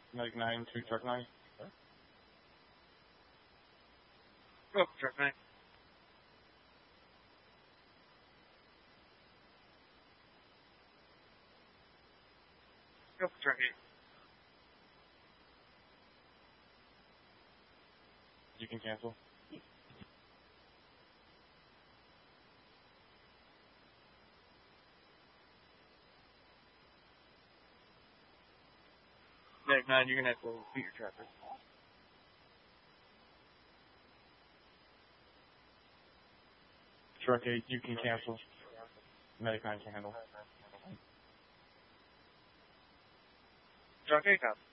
Medic 9 to truck 9. Go for truck 9. Go for truck 8. You can cancel. Medic 9, you're going to have to beat your trapper. Truck 8, you can cancel. Medic 9 can handle. Truck 8 comes.